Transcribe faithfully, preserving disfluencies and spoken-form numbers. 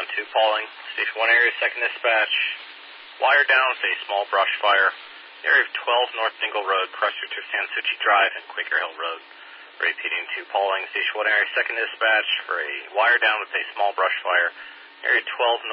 two Pauling, Station one area, second dispatch. Wire down with a small brush fire. Area of twelve North Dingle Road, Crusher to Sansucci Drive and Quaker Hill Road. Repeating to Pauling, Station one area, second dispatch for a wire down with a small brush fire. Area twelve